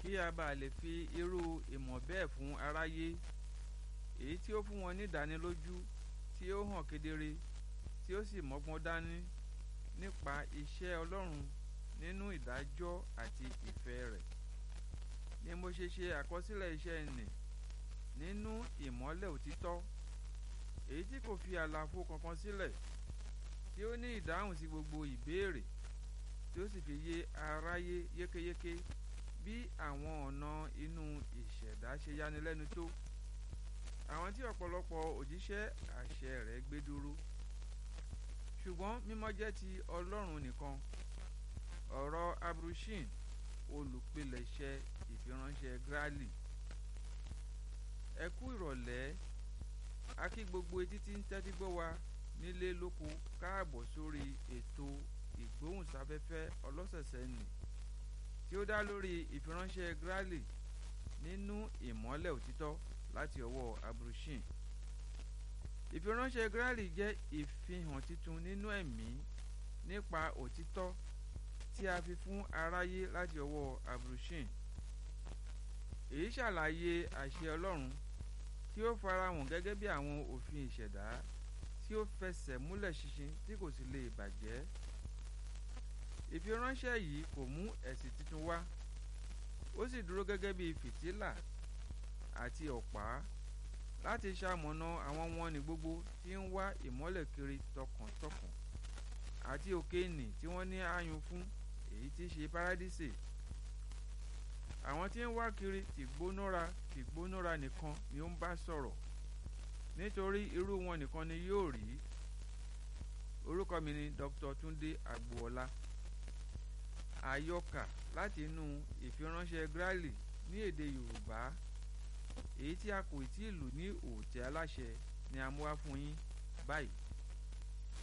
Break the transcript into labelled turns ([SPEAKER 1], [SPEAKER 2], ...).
[SPEAKER 1] kí a bá lè fi irú ìmọ̀ bẹ́ẹ̀ fún aráyé, èyí tí ó fún wọn ní ìdánilójú tí ó hàn kedere tí ó sì mọ́gbọ́n dání nípa iṣẹ́ Ọlọ́run nínú ìdájọ́ àti ìfẹ́ rẹ̀, ni mo ṣe ṣe àkọsílẹ̀ iṣẹ́ nì nínú ìmọ́lẹ̀ òtítọ́, èyí tí kò fi àlàfo kankan sílẹ̀, tí ó ní ìdáhùn sí gbogbo ìbéèrè, tí ó sì fi yé aráyé yékéyéké bí àwọn ọ̀nà inú ìṣẹ̀dá ṣe yanilẹ́nu tó, àwọn tí ọ̀pọ̀lọpọ̀ òjíṣẹ́ àṣẹ rẹ̀ gbé dúró. Ṣùgbọ́n mímọ́ jẹ́ ti Ọlọ́run nìkan. Ọ̀rọ̀ Abrushin, olùpilẹ̀ṣẹ̀ ìfiránṣẹ́ Grali. Ẹ kú ìrọ̀lẹ́, a kí gbogbo etí tí ń tẹ́tí gbọ́ wa nílé lóko káàbọ̀ sórí ètò ìgbóhùnsáfẹ́fẹ́ ọlọ́sẹ̀ẹ̀sẹ̀ nì tí ó dá lórí ìfiránṣẹ́ Grali nínú ìmọ́lẹ̀ òtítọ́ láti ọwọ́ Abrushin. Ìfiránṣẹ́ Grali jẹ́ ìfihàn titun nínú ẹ̀mí nípa òtítọ́ tí a fi fún aráyé láti ọwọ́ Abrushin. Èyí ṣàlàyé àṣẹ Ọlọ́run tí ó farahàn gẹ́gẹ́ bí àwọn òfin ìṣẹ̀dá tí ó fẹsẹ̀ múlẹ̀ ṣinṣin tí kò sì lè bàjẹ́. Ìfiránṣẹ́ yìí kò mú ẹ̀sìn tuntun wá, ó sì dúró gẹ́gẹ́ bí fìtílà àti ọ̀pá láti ṣamọ̀nà àwọn wọ̀nnì gbogbo tí ń wá ìmọ́lẹ̀ kiri tọkàntọkàn, àti òkè nì tí wọ́n ní àyùn fún, èyí tí í ṣe Párádísè. Àwọn tí ń wá kiri tìgbónára nìkan ni ó ń bá sọ̀rọ̀, nítorí irú wọn nìkan ni yóò rí. Orúkọ mi ni Dr. Túndé Agboola. Àyọkà láti inú ìfiránṣẹ́ Grali ní èdè Yorùbá, èyí tí a kò tí ì lù ní òòtẹ́ aláṣẹ, ni a mú wá fún yín báyìí.